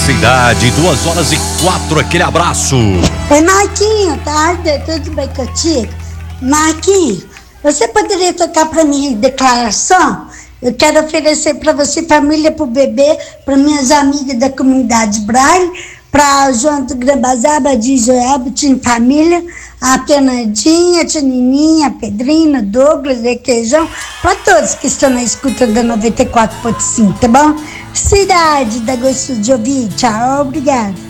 Cidade, 2h04, aquele abraço. Oi, Marquinho, tarde, tudo bem contigo? Marquinho, você poderia tocar para mim declaração? Eu quero oferecer para você, família, para o bebê, para minhas amigas da comunidade Braille, para João do Grambazaba, de Joelba, Tim Família, a Fernandinha, a Tinininha, a Pedrina, Douglas, Requeijão, para todos que estão na escuta da 94.5, tá bom? Cidade, dá gosto de ouvir. Tchau, obrigada.